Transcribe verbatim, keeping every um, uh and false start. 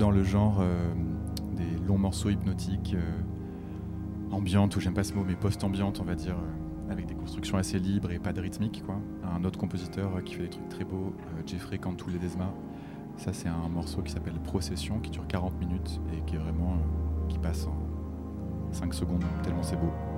dans le genre euh, des longs morceaux hypnotiques, euh, ambiantes, ou j'aime pas ce mot, mais post-ambiantes, on va dire, euh, avec des constructions assez libres et pas de rythmique, quoi. Un autre compositeur euh, qui fait des trucs très beaux, euh, Jeffrey Cantu Ledesma. Ça, c'est un morceau qui s'appelle Procession, qui dure quarante minutes et qui est vraiment, euh, qui passe en cinq secondes, tellement c'est beau.